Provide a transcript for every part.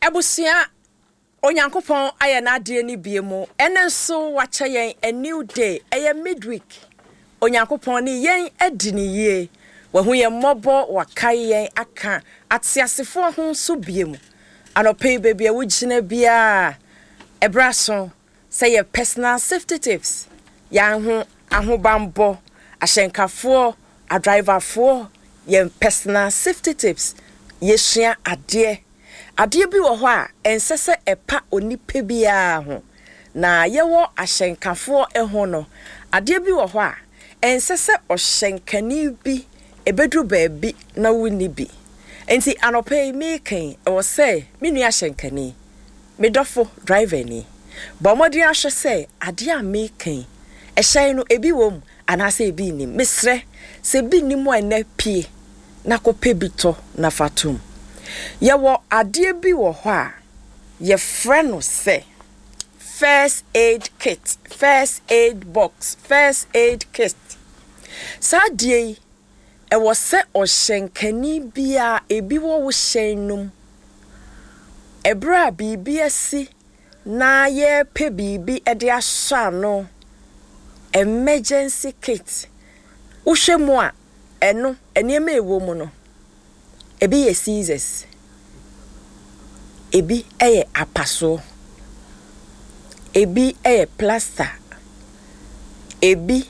Ebusia Onyankopon aye na ade ni biemu ene nso wache yen a new day eye midweek Onyankopon ni yen adi ni ye wahu ye mobo wakai yen aka atiasefo ho so biemu anope bebia wugina bia ebraso say your personal safety tips yan ho ahobambo ahyenkafo a driver for yen personal safety tips yesua ade bi wo ho a ensese epa onipa bia ho na yewo ahyenkafo eho no ade bi wo ho a ensese ohyenkani bi ebedru baabi na woni bi enti anope mi kan e wo say me nua ahyenkani me dofo driver ni bomodi ahwe say ade a me kan ehyen no ebi wom anase ebi ni mesre se bi ni mo ena pie na kope bi to na fatum yewo ade bi wo ho a ye frɛ no say first aid kit, first aid box, first aid kit. Sadie e was se ohyenkani bia ebi wo hyenum ebra bibi asi na ye pe bibi e de ahwa no emergency kit uhwemu a eno enema ewo mu no ebi ye scissors ebi eye apaso ebi eye plaster ebi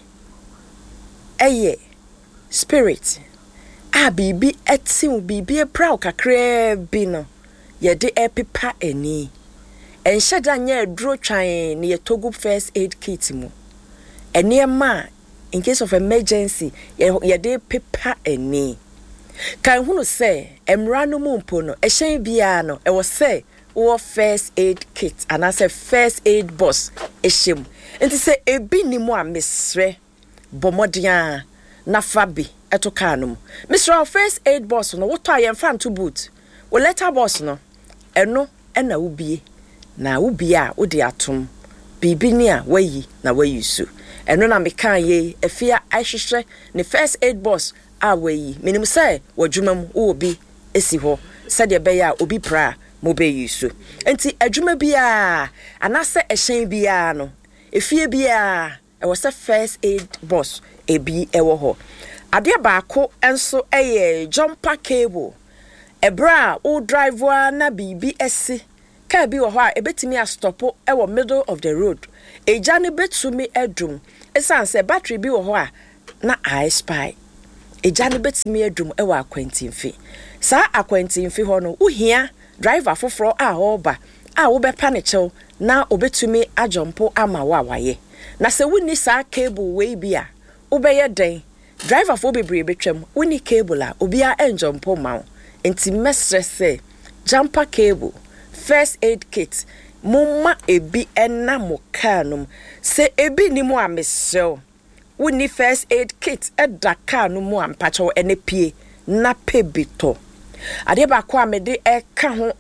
eye spirit bibi etin bibi e proud kakra bi no ye de epipa eni enhyeda nya aduro twan ne ye togu first aid kit mu eniema in case of emergency ye de pepa eni kan hunu say emra no mu mpo no ehyen bia no e wo say wo first aid kit and as a first aid box ehym enti say ebi ni mu a mesre bomodia na fabi eto kanum mesre first aid box no wo to ayen fan to boot wo letter box no eno na ubie na ubie a wo de atom bibi ni a wayi na wayi su eno na mekan ye efia ahwehwe ne first aid box awayi minim say wadwumam obi esi ho sade be ya obi pra mo be yisu enti adwuma bia anase ehyen bia no efie bia e was a first aid box ebi ewo ho ade baako enso eye jumper cable ebra o driver na bibi esi ka bi wo ho a ebetimi a stop ewo middle of the road eja ne betumi edum esanse battery bi wo ho a na I spy ejane betimi adum ewa akwantimfi sa akwantimfi ho no uhia driver foforo a hoba a wo bepa ne chew na obetumi ajompo ama wa waye na se wuni sa cable we bia obeye den driver fo bebre betwam wuni cable a obia enjompo mawo enti mesre se jumper cable first aid kit mumma ebi enna mokanum se ebi ni mu amesrew wuni first aid kit edaka no mu ampacho ene pie na pebito ade ba kwa mede eka ho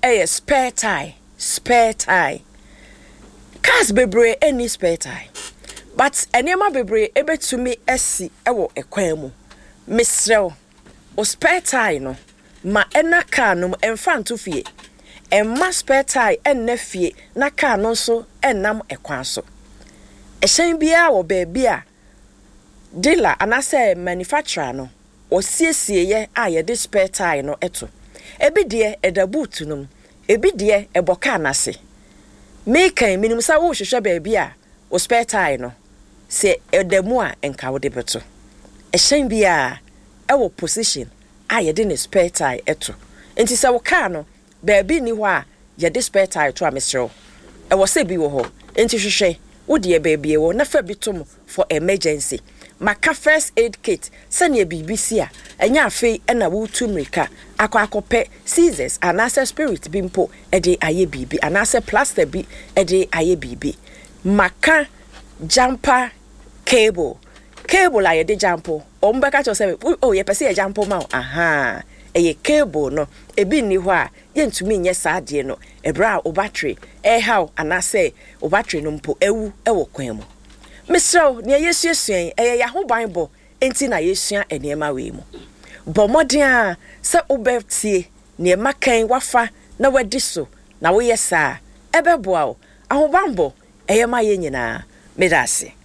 spare tire cars bebre any spare tire but enema bebre ebetumi esi ewo ekwan mu mesrew o spare tire no ma ena car no emfa nto fie emma spare tire enna fie na car no so enam ekwan so ehyen bia wo bebia dealer anase manufacturer no osiesie ye a de spare tire no eto ebi de eda boot no ebi de eboka anase mekan minimum sa wo hwehwe baabi a o spare tire no se edamu a enka wo de beto ehyen bia ewo position a de ne spare tire eto enti se wo car no baabi ni ho a de spare tire to amesrew ewo se bi wo ho enti hwehwe wo de baabi wo na fa bitom for emergency maka first aid kit sanya BBC a enya afei na wutu mrika akope scissors anase spirit bimpo ede aye bibi anase plaster bi ede aye bibi maka jumper cable aye de jumpo ombeka cho se ye pese ye jumpo ma aha eye cable no ebi ni ho a ye ntumi nye saade no ebra o battery how anase o battery no mpo ewu ewo kwan mu Misro ne yesuesuen ya ho bible enti na yesua enema we mu bomodin a se obetie ne makan wafa na wadi so na woyɛ saa ɛbɛboa wo ahobambo ɛyɛ ma yɛ nyinaa medase